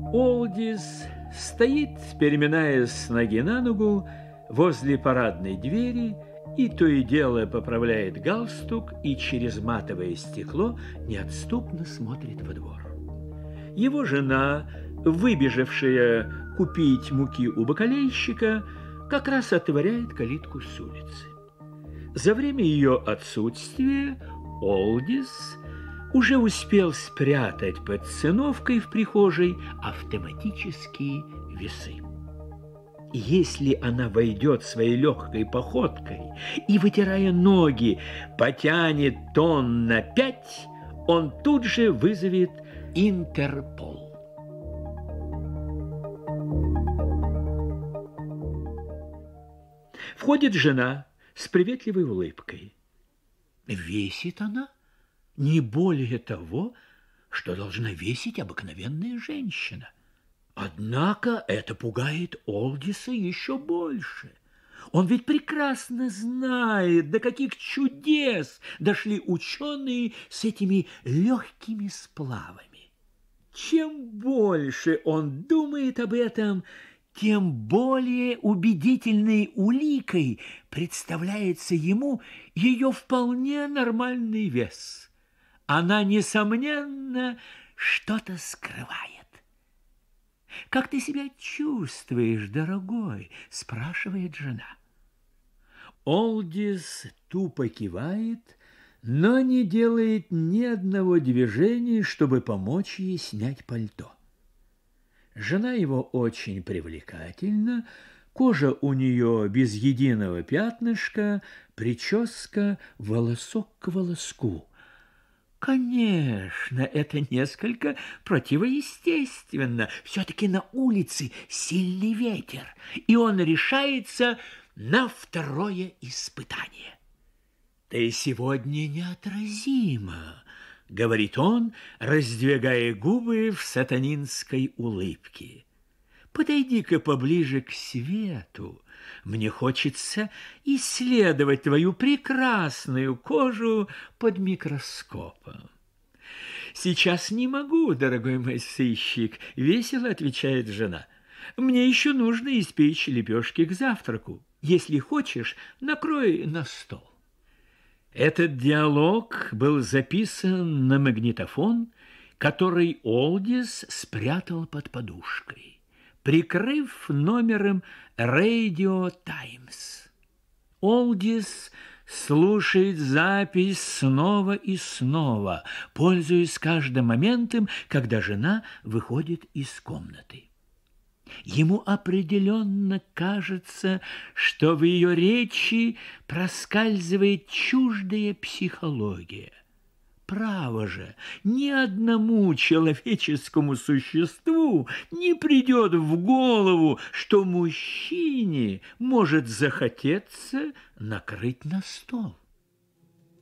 Олдис стоит, переминаясь с ноги на ногу, возле парадной двери и то и дело поправляет галстук и через матовое стекло неотступно смотрит во двор. Его жена, выбежавшая купить муки у бакалейщика, как раз отворяет калитку с улицы. За время ее отсутствия Олдис уже успел спрятать под циновкой в прихожей автоматические весы. Если она войдет своей легкой походкой и, вытирая ноги, потянет тонн на 5, он тут же вызовет Интерпол. Входит жена с приветливой улыбкой. Весит она не более того, что должна весить обыкновенная женщина. Однако это пугает Олдиса еще больше. Он ведь прекрасно знает, до каких чудес дошли ученые с этими легкими сплавами. Чем больше он думает об этом, тем более убедительной уликой представляется ему ее вполне нормальный вес. Она, несомненно, что-то скрывает. «Как ты себя чувствуешь, дорогой?» – спрашивает жена. Олдис тупо кивает, но не делает ни одного движения, чтобы помочь ей снять пальто. Жена его очень привлекательна, кожа у нее без единого пятнышка, прическа волосок к волоску. Конечно, это несколько противоестественно. Все-таки на улице сильный ветер, и он решается на второе испытание. «Ты сегодня неотразима», — говорит он, раздвигая губы в сатанинской улыбке. «Подойди-ка поближе к свету. Мне хочется исследовать твою прекрасную кожу под микроскопом». «Сейчас не могу, дорогой мой сыщик», — весело отвечает жена. «Мне еще нужно испечь лепешки к завтраку. Если хочешь, накрой на стол». Этот диалог был записан на магнитофон, который Олдис спрятал под подушкой, прикрыв номером «Radio Times». Олдис слушает запись снова и снова, пользуясь каждым моментом, когда жена выходит из комнаты. Ему определенно кажется, что в ее речи проскальзывает чуждая психология. Право же, ни одному человеческому существу не придет в голову, что мужчине может захотеться накрыть на стол.